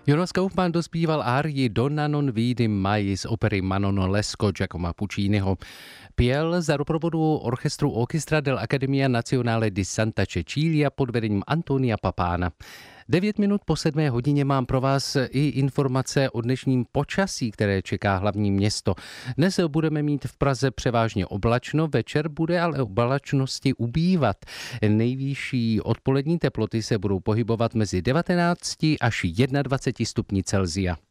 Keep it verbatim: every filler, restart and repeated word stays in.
Jonas Kaufmann dospíval árii Donna non vidim mai z opery Manon Lescaut Giacomo Pucciniho. Pěl za doprovodu orchestru Orchestra dell'Accademia Nazionale di Santa Cecilia pod vedením Antonia Papána. Devět minut po sedmé hodině mám pro vás i informace o dnešním počasí, které čeká hlavní město. Dnes budeme mít v Praze převážně oblačno, večer bude ale oblačnosti ubývat. Nejvyšší odpolední teploty se budou pohybovat mezi devatenácti až dvaceti jedním stupni Celsia.